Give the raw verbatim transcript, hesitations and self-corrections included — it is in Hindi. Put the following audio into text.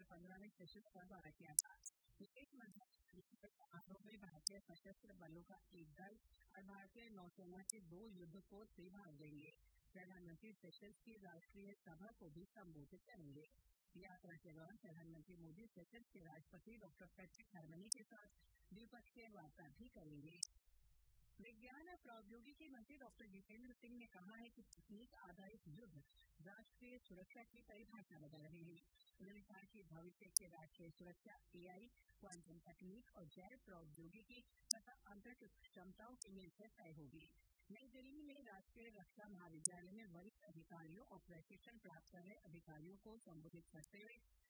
पंद्रहवें सेशन का दौरा किया था। विदेश मंत्रालय समारोह में भारतीय सशस्त्र बलों का एक दल और भारतीय नौसेना के दो युद्धपोत भी भाग लेंगे। प्रधानमंत्री सेशल्स की राष्ट्रीय सभा को भी संबोधित करेंगे। यात्रा के दौरान प्रधानमंत्री मोदी सेशल्स के राष्ट्रपति डॉक्टर पैट्रिक हरमनी के साथ द्विपक्षीय वार्ता भी करेंगे। विज्ञान और प्रौद्योगिकी मंत्री डॉक्टर जितेंद्र सिंह ने कहा है कि तकनीक आधारित युद्ध राष्ट्रीय सुरक्षा की परिभाषा बदल रहे हैं। उन्होंने कहा कि भविष्य की राष्ट्रीय सुरक्षा एआई, क्वांटम तकनीक और जैव प्रौद्योगिकी तथा अंतरिक्ष क्षमताओं के मेल से तय होगी। नई दिल्ली में राष्ट्रीय रक्षा महाविद्यालय में वरिष्ठ अधिकारियों और प्रशिक्षण प्राप्त कर रहे अधिकारियों को संबोधित करते हुए